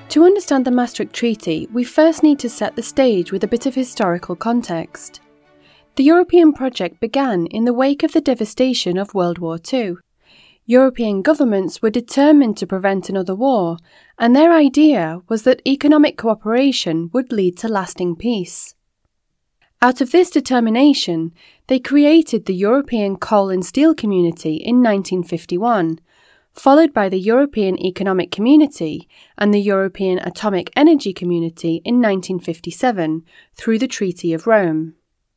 To understand the Maastricht Treaty, we first need to set the stage with a bit of historical context. The European project began in the wake of the devastation of World War II. European governments were determined to prevent another war, and their idea was that economic cooperation would lead to lasting peace. Out of this determination, they created the European Coal and Steel Community in 1951, followed by the European Economic Community and the European Atomic Energy Community in 1957 through the Treaty of Rome.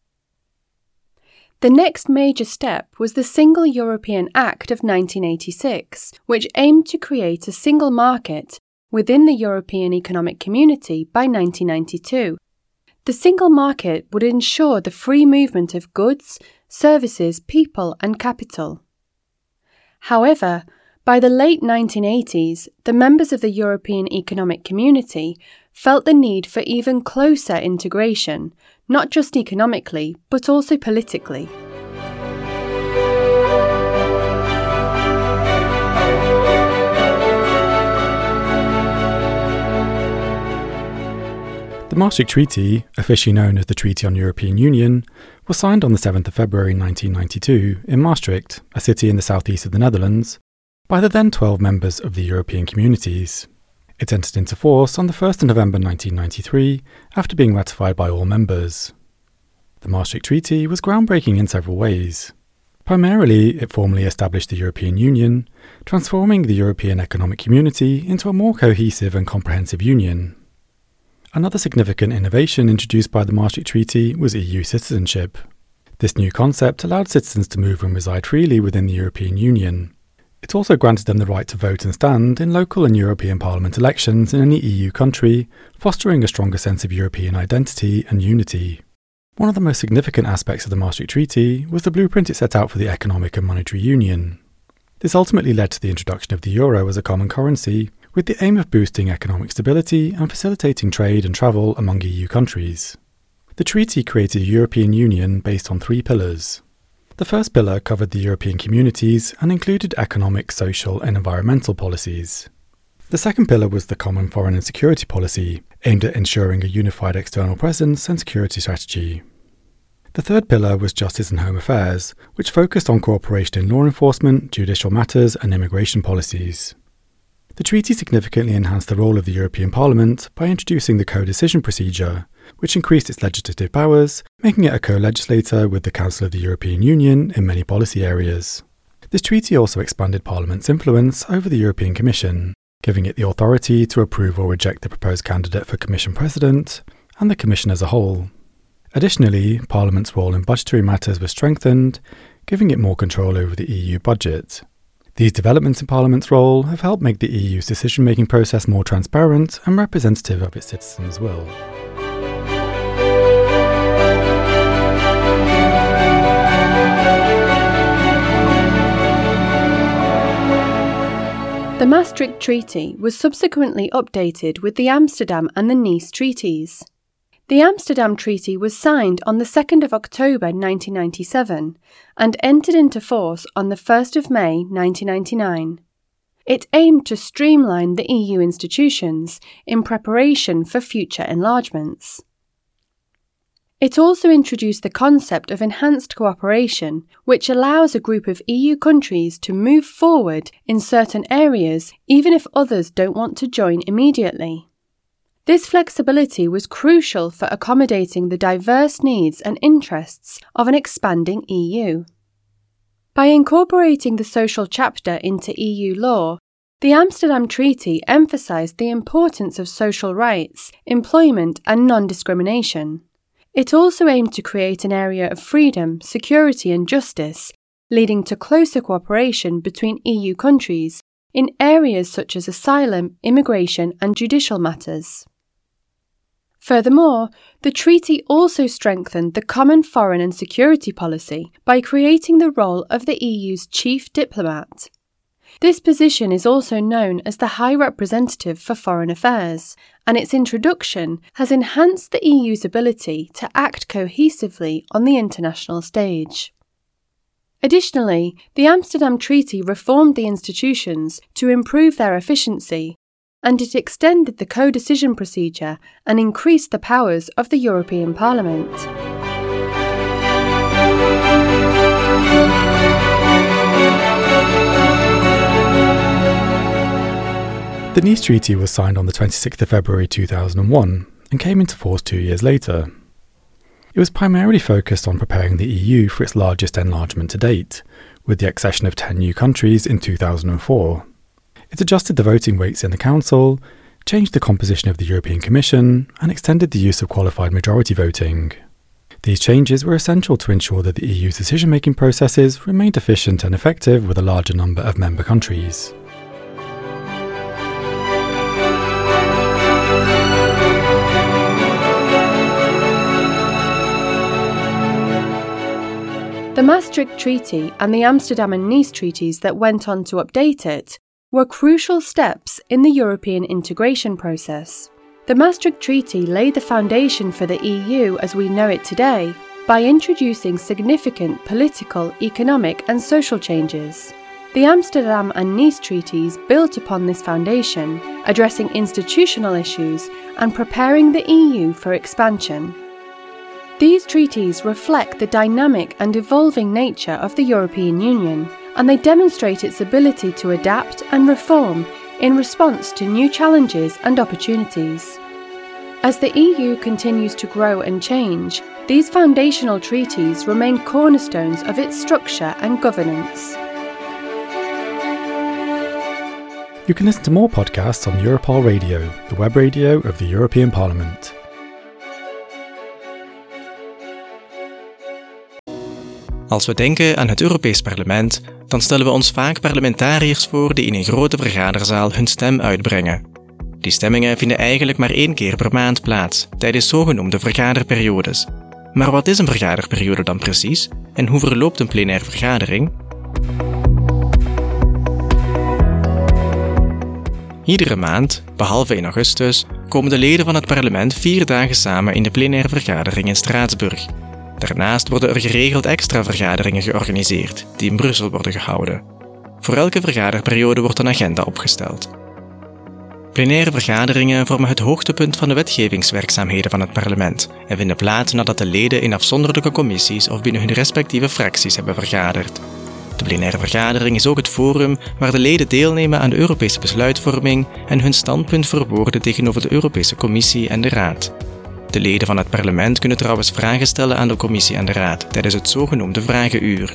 The next major step was the Single European Act of 1986, which aimed to create a single market within the European Economic Community by 1992. The single market would ensure the free movement of goods, services, people and capital. However, by the late 1980s, the members of the European Economic Community felt the need for even closer integration, not just economically, but also politically. The Maastricht Treaty, officially known as the Treaty on European Union, was signed on the 7th of February 1992 in Maastricht, a city in the southeast of the Netherlands, by the then 12 members of the European Communities. It entered into force on the 1st of November 1993 after being ratified by all members. The Maastricht Treaty was groundbreaking in several ways. Primarily, it formally established the European Union, transforming the European Economic Community into a more cohesive and comprehensive union. Another significant innovation introduced by the Maastricht Treaty was EU citizenship. This new concept allowed citizens to move and reside freely within the European Union. It also granted them the right to vote and stand in local and European Parliament elections in any EU country, fostering a stronger sense of European identity and unity. One of the most significant aspects of the Maastricht Treaty was the blueprint it set out for the economic and monetary union. This ultimately led to the introduction of the euro as a common currency, with the aim of boosting economic stability and facilitating trade and travel among EU countries. The treaty created a European Union based on 3 pillars. The first pillar covered the European communities and included economic, social and environmental policies. The second pillar was the common foreign and security policy, aimed at ensuring a unified external presence and security strategy. The third pillar was justice and home affairs, which focused on cooperation in law enforcement, judicial matters and immigration policies. The treaty significantly enhanced the role of the European Parliament by introducing the co-decision procedure, which increased its legislative powers, making it a co-legislator with the Council of the European Union in many policy areas. This treaty also expanded Parliament's influence over the European Commission, giving it the authority to approve or reject the proposed candidate for Commission President and the Commission as a whole. Additionally, Parliament's role in budgetary matters was strengthened, giving it more control over the EU budget. These developments in Parliament's role have helped make the EU's decision-making process more transparent and representative of its citizens' will. The Maastricht Treaty was subsequently updated with the Amsterdam and the Nice Treaties. The Amsterdam Treaty was signed on the 2nd of October 1997 and entered into force on the 1st of May 1999. It aimed to streamline the EU institutions in preparation for future enlargements. It also introduced the concept of enhanced cooperation, which allows a group of EU countries to move forward in certain areas even if others don't want to join immediately. This flexibility was crucial for accommodating the diverse needs and interests of an expanding EU. By incorporating the social chapter into EU law, the Amsterdam Treaty emphasised the importance of social rights, employment and non-discrimination. It also aimed to create an area of freedom, security and justice, leading to closer cooperation between EU countries in areas such as asylum, immigration and judicial matters. Furthermore, the treaty also strengthened the common foreign and security policy by creating the role of the EU's chief diplomat. This position is also known as the High Representative for Foreign Affairs, and its introduction has enhanced the EU's ability to act cohesively on the international stage. Additionally, the Amsterdam Treaty reformed the institutions to improve their efficiency, and it extended the co-decision procedure and increased the powers of the European Parliament. The Nice Treaty was signed on the 26th of February 2001 and came into force 2 years later. It was primarily focused on preparing the EU for its largest enlargement to date, with the accession of 10 new countries in 2004. It adjusted the voting weights in the Council, changed the composition of the European Commission, and extended the use of qualified majority voting. These changes were essential to ensure that the EU's decision-making processes remained efficient and effective with a larger number of member countries. The Maastricht Treaty and the Amsterdam and Nice treaties that went on to update it were crucial steps in the European integration process. The Maastricht Treaty laid the foundation for the EU as we know it today by introducing significant political, economic and social changes. The Amsterdam and Nice treaties built upon this foundation, addressing institutional issues and preparing the EU for expansion. These treaties reflect the dynamic and evolving nature of the European Union, and they demonstrate its ability to adapt and reform in response to new challenges and opportunities. As the EU continues to grow and change, these foundational treaties remain cornerstones of its structure and governance. You can listen to more podcasts on Europol Radio, the web radio of the European Parliament. Als we denken aan het Europees Parlement, dan stellen we ons vaak parlementariërs voor die in een grote vergaderzaal hun stem uitbrengen. Die stemmingen vinden eigenlijk maar 1 keer per maand plaats, tijdens zogenoemde vergaderperiodes. Maar wat is een vergaderperiode dan precies? En hoe verloopt een plenaire vergadering? Iedere maand, behalve in augustus, komen de leden van het parlement 4 dagen samen in de plenaire vergadering in Straatsburg. Daarnaast worden er geregeld extra vergaderingen georganiseerd, die in Brussel worden gehouden. Voor elke vergaderperiode wordt een agenda opgesteld. Plenaire vergaderingen vormen het hoogtepunt van de wetgevingswerkzaamheden van het parlement en vinden plaats nadat de leden in afzonderlijke commissies of binnen hun respectieve fracties hebben vergaderd. De plenaire vergadering is ook het forum waar de leden deelnemen aan de Europese besluitvorming en hun standpunt verwoorden tegenover de Europese Commissie en de Raad. De leden van het parlement kunnen trouwens vragen stellen aan de Commissie en de Raad tijdens het zogenoemde vragenuur.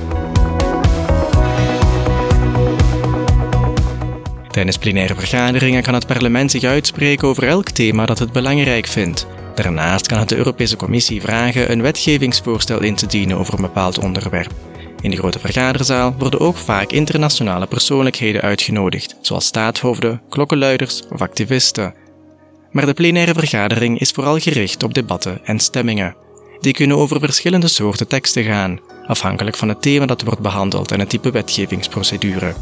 Tijdens plenaire vergaderingen kan het parlement zich uitspreken over elk thema dat het belangrijk vindt. Daarnaast kan het de Europese Commissie vragen een wetgevingsvoorstel in te dienen over een bepaald onderwerp. In de grote vergaderzaal worden ook vaak internationale persoonlijkheden uitgenodigd, zoals staatshoofden, klokkenluiders of activisten. Maar de plenaire vergadering is vooral gericht op debatten en stemmingen. Die kunnen over verschillende soorten teksten gaan, afhankelijk van het thema dat wordt behandeld en het type wetgevingsprocedure.